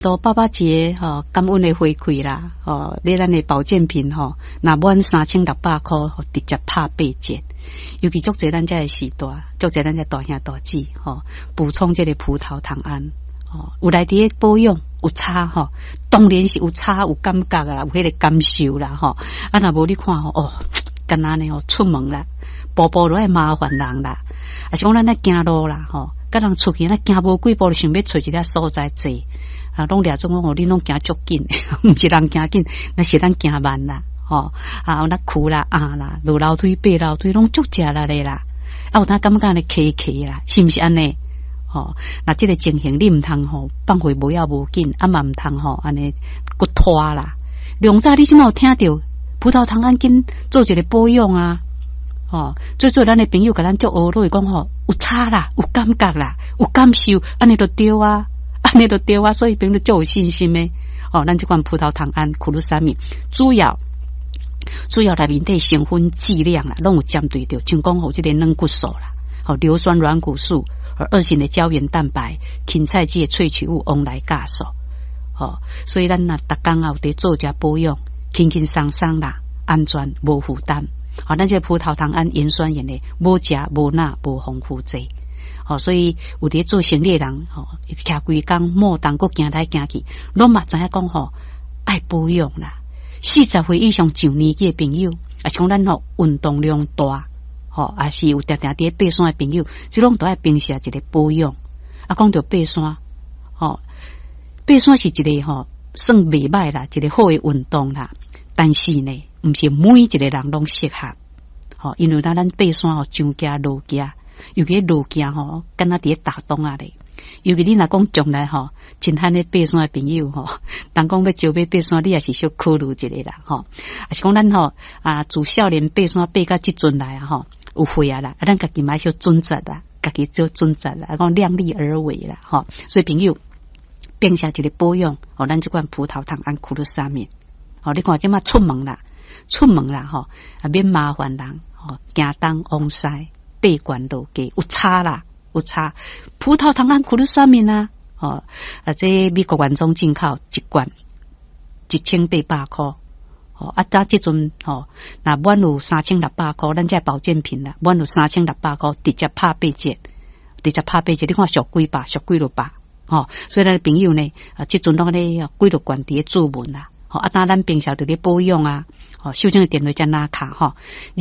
到爸爸节吼，感恩的回馈啦，你咱的保健品吼，那满3600块，直接拍8折。尤其足侪咱这时代，足侪咱这大兄大姊吼，补充这个葡萄糖胺，有内底保养有差吼，当然是有差有感觉啦，有迄个感受啦吼。啊，若无你看吼，干那呢吼，出门啦，步步都爱麻烦人啦，啊是讲咱咧行路啦吼，甲人出去咱行无几步就想要找一个所在坐。啊，拢掠种讲，你拢行足紧，毋是人行紧，那是咱行慢啦，啊，那苦啦、啦，落楼梯、爬楼梯，拢足食啦咧啦。啊，有当感觉咧咳咳啦，是毋是安尼？那这个情形你毋通放回无要无紧，啊嘛毋通安尼搁拖啦。两早你即满有听到葡萄糖胺紧做一个保养啊？最咱的朋友甲咱足学落讲有差啦，有感觉啦，有感受，安尼就对啊。安尼就对啊，所以朋友就有信心的。咱这款葡萄糖胺库鲁沙米主要内面的成分剂量啦，拢有针对着，像讲这个软骨素啦，硫酸软骨素和二型的胶原蛋白、芹菜基的萃取物往来加速。所以咱若逐工有伫做者保养，轻轻松松啦，安全无负担。咱这个葡萄糖胺盐酸盐的无食无钠无丰富剂。所以有伫做生理的人，徛规工莫当个行来行去，拢嘛知影讲爱保养啦。40岁以上上年纪的朋友，啊是讲咱运动量大，啊是有定定伫爬山的朋友，即拢都爱平时一个保养。啊，讲到爬山，爬山是一个算袂歹啦，一个好的运动啦。但是呢，毋是每一个人拢适合，因为咱爬山上行落行。尤其路行敢若伫打洞啊咧。尤其你若讲将来真罕咧爬山的朋友人讲要招要爬山，你也是小考虑一下啦啊是讲咱自少年爬山爬到即阵来有会啊啦，咱家己嘛小准则啦，家己做准则啦，讲量力而为啦所以朋友变成一个保养咱这款葡萄糖胺库鲁沙米你看即马出门啦免麻烦人行东往西。八罐路给有差啦，有差。葡萄糖胺库鲁沙米啊，这美国原装进口一罐1800块，到这阵那满有3600块，咱这保健品啦，满有3600块，直接拍8折，你看俗几吧，俗几落吧，所以咱朋友呢，这阵拢咧几落罐伫注文啦。当咱平常伫咧保养啊，手机的电话才拿卡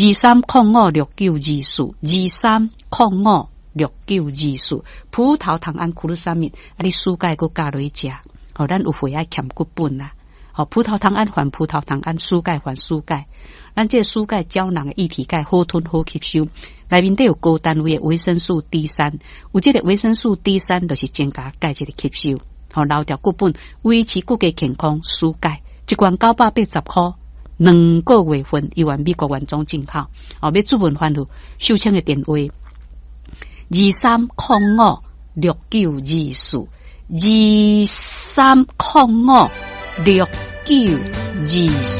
23056924，23056924，葡萄糖胺库鲁沙米，你暑假搁加落去食，咱有会爱欠骨本啦。葡萄糖胺还葡萄糖胺，暑钙还暑钙，咱这暑钙胶囊的液体钙好吞好吸收，内面都有高单位的维生素 D3， 有这个维生素 D3 就是增加钙质的吸收，留条骨本，维持骨骼健康，暑钙。一罐980块，2个月份，由美国原装进口。要注文欢呼，收请的电话23056924，23056924。